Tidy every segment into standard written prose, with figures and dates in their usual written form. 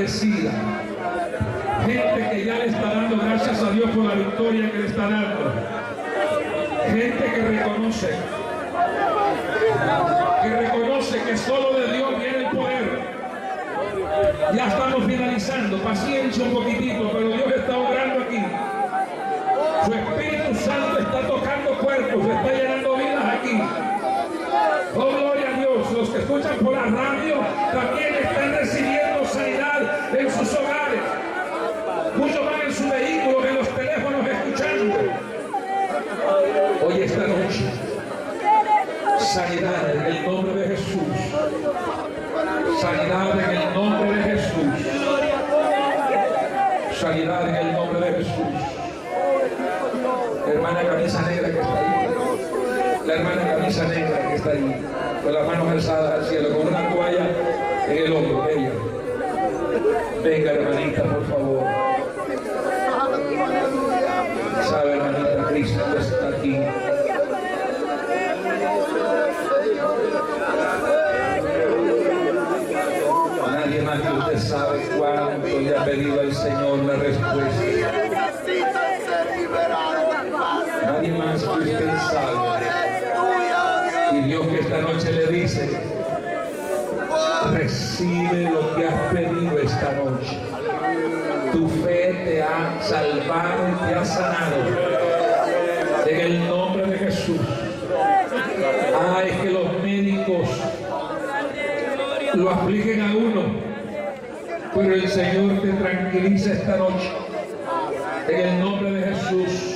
bendecida. Gente que ya le está dando gracias a Dios por la victoria que le está dando. Gente que reconoce que solo de Dios viene el poder. Ya estamos finalizando, paciencia un poquitito, pero Dios está obrando aquí. Su Espíritu Santo está tocando cuerpos, está llenando vidas aquí. Oh, gloria a Dios. Los que escuchan por la radio también están recibiendo sanidad en sus hogares. Muchos van en su vehículo, en los teléfonos escuchando. Hoy esta noche, sanidad en el nombre de Jesús. Sanidad en el nombre de Jesús. Sanidad en el nombre de Jesús. La hermana camisa negra que está ahí. La hermana camisa negra que está ahí. Con las manos alzadas al cielo, con una toalla en el hombro. Ella. Venga, hermanita, por favor. Sabe, hermanita, Cristo está aquí. Nadie más que usted sabe cuánto le ha pedido al Señor la respuesta. Nadie más que usted sabe. Y Dios que esta noche le dice: recibe lo que has pedido esta noche. Tu fe te ha salvado y te ha sanado. En el nombre de Jesús. Ay, que los médicos lo apliquen a uno, pero el Señor te tranquiliza esta noche. En el nombre de Jesús.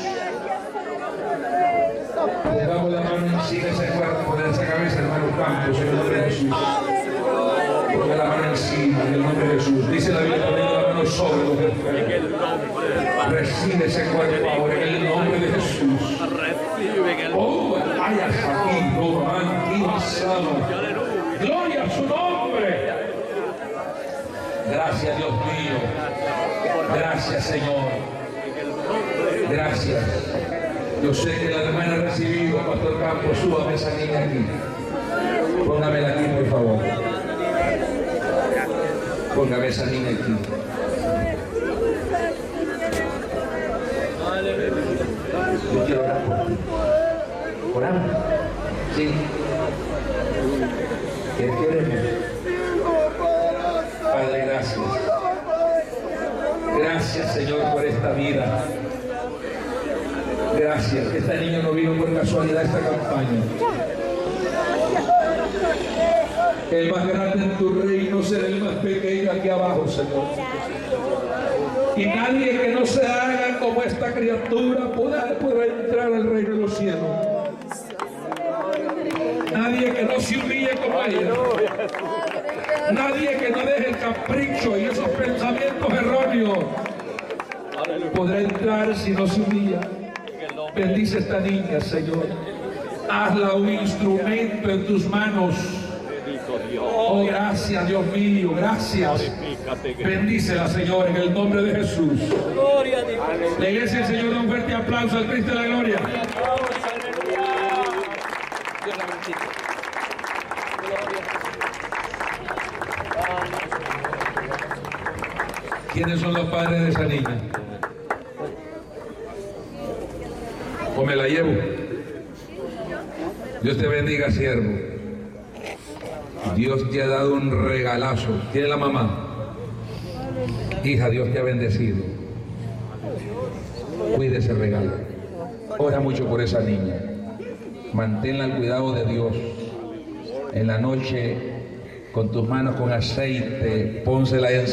Pongamos la mano encima de ese cuerpo, de esa cabeza, hermano Campos, en el nombre de Jesús. Ponga la mano encima, en el nombre de Jesús. Dice la Biblia, poniendo la mano sobre los enfermos. Recibe ese cuerpo ahora, en el nombre de Jesús. Oh, vaya aquí, Román, gloria a su nombre. Gracias, Dios mío. Gracias, Señor. Gracias. Yo sé que la hermana ha recibido, Pastor Campos, súbame esa niña aquí. Póngamela aquí, por favor. Póngame esa niña aquí. Yo quiero orar por ti. ¿Oramos? Sí. ¿Qué queremos? Padre, gracias. Gracias, Señor, por esta vida. Gracias, que esta niña no vino por casualidad a esta campaña. El más grande en tu reino será el más pequeño aquí abajo, Señor. Y nadie que no se haga como esta criatura podrá entrar al reino de los cielos. Nadie que no se humille como ella. Nadie que no deje el capricho y esos pensamientos erróneos podrá entrar si no se humilla. Bendice a esta niña, Señor. Hazla un instrumento en tus manos. Oh, gracias, Dios mío, gracias. Bendícela, Señor, en el nombre de Jesús. La iglesia del Señor da un fuerte aplauso al Cristo de la gloria. ¿Quiénes son los padres de esa niña? ¿O me la llevo? Dios te bendiga, siervo. Dios te ha dado un regalazo. ¿Tiene la mamá? Hija, Dios te ha bendecido. Cuide ese regalo. Ora mucho por esa niña. Manténla al cuidado de Dios. En la noche, con tus manos con aceite, pónsela en